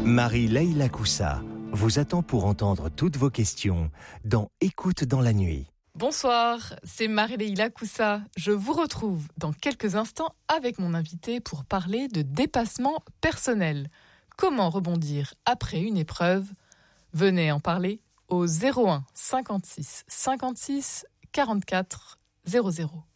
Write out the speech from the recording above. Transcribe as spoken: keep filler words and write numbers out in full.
Marie-Leila Coussa vous attend pour entendre toutes vos questions dans Écoute dans la nuit. Bonsoir, c'est Marie-Leila Coussa. Je vous retrouve dans quelques instants avec mon invité pour parler de dépassement personnel. Comment rebondir après une épreuve? Venez en parler au zéro un cinquante-six cinquante-six quarante-quatre zéro zéro.